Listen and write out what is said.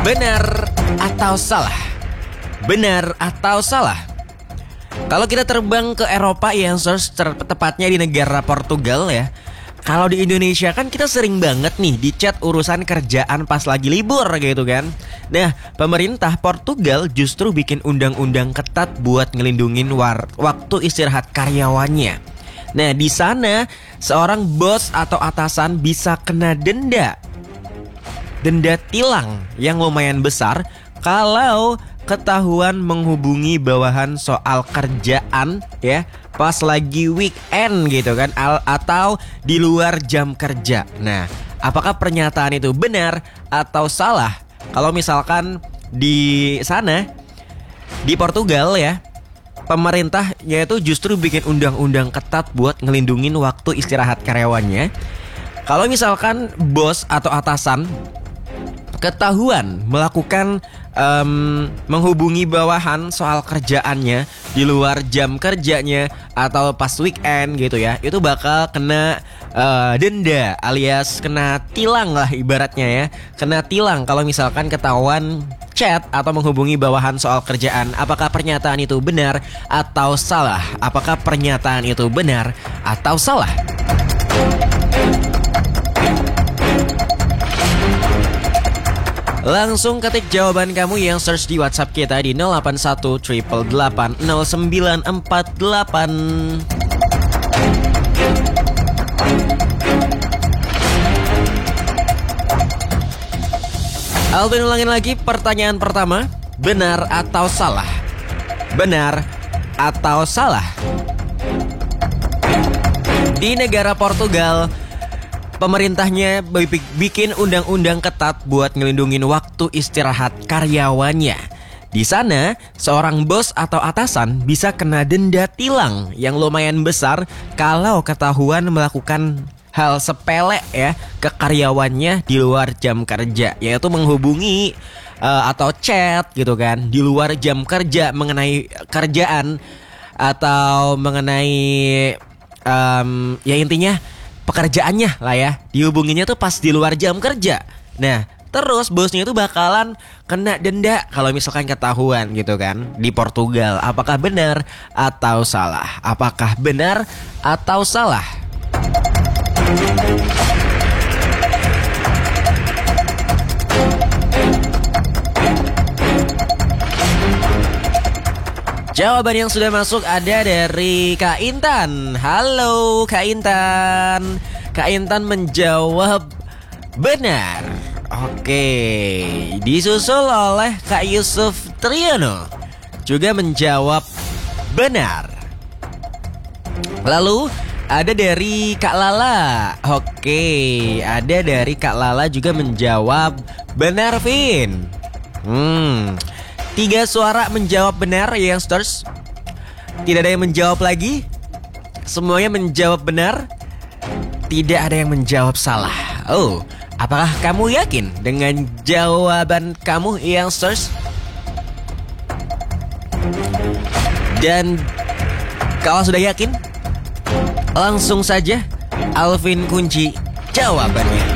Benar atau salah? Benar atau salah? Kalau kita terbang ke Eropa yang tepatnya di negara Portugal ya. Kalau di Indonesia kan kita sering banget nih dicat urusan kerjaan pas lagi libur gitu kan. Nah, pemerintah Portugal justru bikin undang-undang ketat buat ngelindungin waktu istirahat karyawannya. Nah, di sana seorang bos atau atasan bisa kena denda tilang yang lumayan besar kalau ketahuan menghubungi bawahan soal kerjaan ya pas lagi weekend gitu kan atau di luar jam kerja. Nah, apakah pernyataan itu benar atau salah? Kalau misalkan di sana di Portugal ya, pemerintah yaitu justru bikin undang-undang ketat buat ngelindungin waktu istirahat karyawannya. Kalau misalkan bos atau atasan ketahuan melakukan menghubungi bawahan soal kerjaannya di luar jam kerjanya atau pas weekend gitu ya, itu bakal kena denda alias kena tilang lah ibaratnya ya. Kena tilang kalau misalkan ketahuan chat atau menghubungi bawahan soal kerjaan. Apakah pernyataan itu benar atau salah? Apakah pernyataan itu benar atau salah? Langsung ketik jawaban kamu yang search di WhatsApp kita di 081 888 0948. Alvin ulangin lagi pertanyaan pertama. Benar atau salah? Benar atau salah? Di negara Portugal, pemerintahnya bikin undang-undang ketat buat ngelindungin waktu istirahat karyawannya. Di sana, seorang bos atau atasan bisa kena denda tilang yang lumayan besar kalau ketahuan melakukan hal sepele ya ke karyawannya di luar jam kerja, yaitu menghubungi atau chat gitu kan di luar jam kerja mengenai kerjaan atau mengenai ya intinya pekerjaannya lah ya, dihubunginya tuh pas di luar jam kerja. Nah, terus bosnya itu bakalan kena denda kalau misalkan ketahuan gitu kan di Portugal. Apakah benar atau salah? Apakah benar atau salah? Jawaban yang sudah masuk ada dari Kak Intan. Halo Kak Intan. Kak Intan menjawab benar. Oke, disusul oleh Kak Yusuf Triyono juga menjawab benar. Lalu ada dari Kak Lala. Oke, ada dari Kak Lala juga menjawab benar, Vin. 3 suara menjawab benar youngsters. Tidak ada yang menjawab lagi. Semuanya menjawab benar. Tidak ada yang menjawab salah. Oh, apakah kamu yakin dengan jawaban kamu youngsters? Dan kalau sudah yakin, langsung saja Alvin kunci jawabannya.